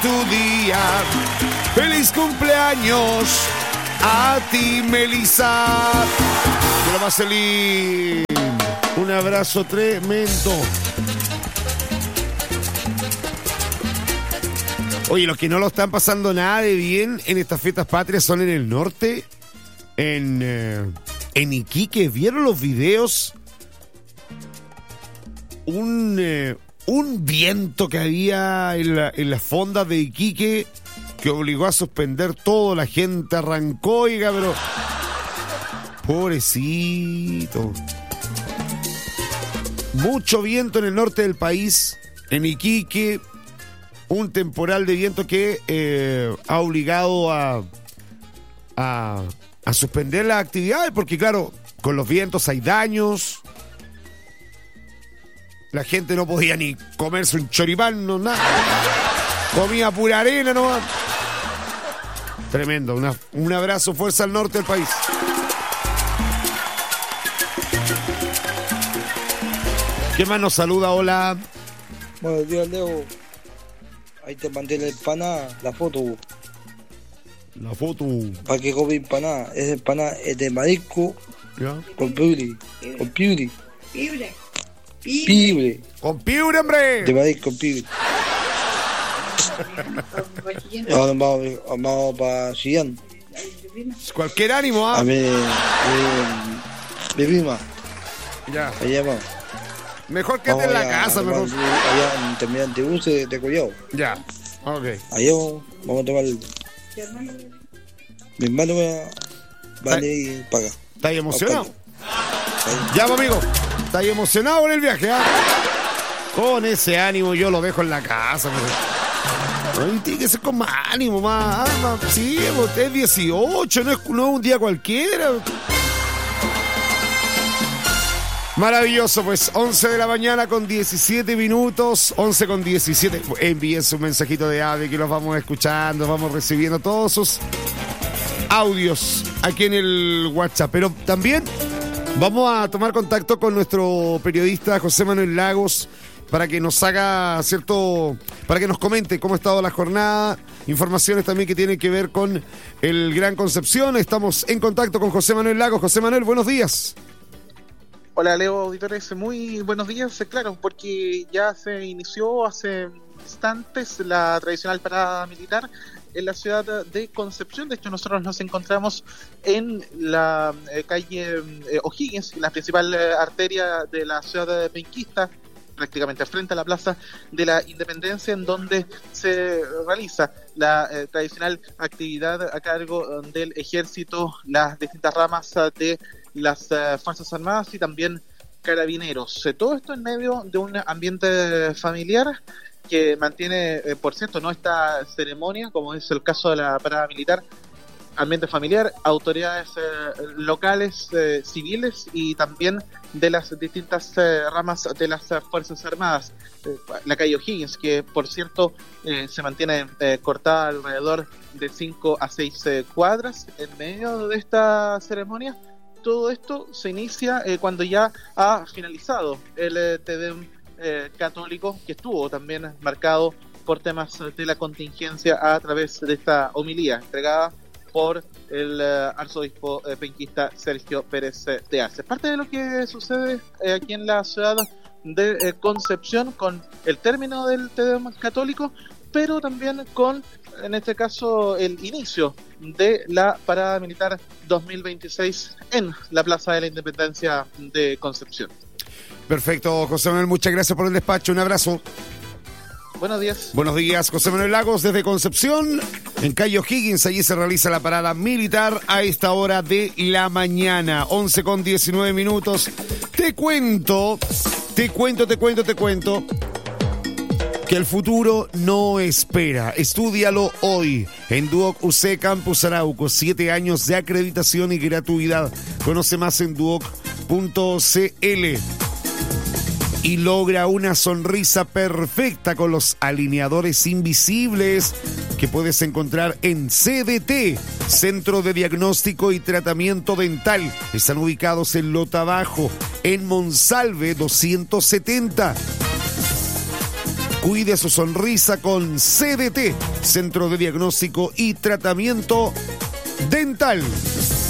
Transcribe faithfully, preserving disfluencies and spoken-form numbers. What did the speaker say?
tu día. ¡Feliz cumpleaños a ti, Melissa! Hola, Marcelín. Un abrazo tremendo. Oye, los que no lo están pasando nada de bien en estas fiestas patrias son en el norte, en, eh, en Iquique. ¿Vieron los videos? Un, eh, un viento que había en, la, en las fondas de Iquique que obligó a suspender todo. La gente arrancó, oiga, pero... Pobrecito. Mucho viento en el norte del país, en Iquique. Un temporal de viento que eh, ha obligado a, a, a suspender las actividades, porque claro, con los vientos hay daños. La gente no podía ni comerse un choripán, no nada. Comía pura arena nomás. Tremendo. Una, un abrazo, fuerza al norte del país. ¿Quién más nos saluda? Hola. Buenos días, Leo. Ahí te mandé la empanada, la foto. La foto. ¿Para qué come empanada? Esa empanada es de marisco. ¿Ya? Con piure. Con piure. Pibre. Pibre. ¡Con piure, hombre! De marisco con pibre. Ahora vamos, vamos para Chillán. Cualquier ánimo, ¿ah? A ver, eh, mi prima. Ya. Allá vamos. Mejor que esté en la allá, casa, mejor. vamos, allá en terminal de buses de Collao. Ya, ok. Allá vamos, vamos a tomar el... Mi hermano va, va a ir para acá. ¿Estás emocionado? Ya, pues, amigo. ¿Estás emocionado con el viaje, ah? Con ese ánimo yo lo dejo en la casa, mejor. Ay, tiene que ser con más ánimo, más, más sí, es dieciocho, no es, no es un día cualquiera. Maravilloso, pues once de la mañana con diecisiete minutos, once con diecisiete. Envíen su mensajito de audio que los vamos escuchando, vamos recibiendo todos sus audios aquí en el WhatsApp. Pero también vamos a tomar contacto con nuestro periodista José Manuel Lagos para que nos haga cierto, para que nos comente cómo ha estado la jornada, informaciones también que tienen que ver con el Gran Concepción. Estamos en contacto con José Manuel Lagos. José Manuel, buenos días. Hola Leo, auditores, muy buenos días. Claro, porque ya se inició hace instantes la tradicional parada militar en la ciudad de Concepción. De hecho, nosotros nos encontramos en la eh, calle eh, O'Higgins, la principal eh, arteria de la ciudad de penquista, prácticamente frente a la Plaza de la Independencia, en donde se realiza la eh, tradicional actividad a cargo del Ejército, las distintas ramas de las uh, Fuerzas Armadas y también Carabineros. Eh, todo esto en medio de un ambiente familiar que mantiene, eh, por cierto, no esta ceremonia, como es el caso de la parada militar, ambiente familiar, autoridades eh, locales, eh, civiles y también de las distintas eh, ramas de las uh, Fuerzas Armadas. Eh, la calle O'Higgins, que por cierto eh, se mantiene eh, cortada alrededor de cinco a seis eh, cuadras en medio de esta ceremonia. Todo esto se inicia eh, cuando ya ha finalizado el eh, Te Deum eh, católico, que estuvo también marcado por temas de la contingencia a través de esta homilía entregada por el eh, arzobispo eh, penquista Sergio Pérez eh, de Arce. Parte de lo que sucede eh, aquí en la ciudad de eh, Concepción con el término del Te Deum católico, pero también con, en este caso, el inicio de la parada militar dos mil veintiséis en la Plaza de la Independencia de Concepción. Perfecto, José Manuel, muchas gracias por el despacho, un abrazo. Buenos días. Buenos días, José Manuel Lagos desde Concepción, en calle O'Higgins. Allí se realiza la parada militar a esta hora de la mañana, once con diecinueve minutos. Te cuento, te cuento, te cuento, te cuento que el futuro no espera. Estúdialo hoy en Duoc U C Campus Arauco. Siete años de acreditación y gratuidad. Conoce más en duoc punto c l. Y logra una sonrisa perfecta con los alineadores invisibles que puedes encontrar en C D T, Centro de Diagnóstico y Tratamiento Dental. Están ubicados en Lota Bajo, en Monsalve doscientos setenta. Cuide su sonrisa con C D T, Centro de Diagnóstico y Tratamiento Dental.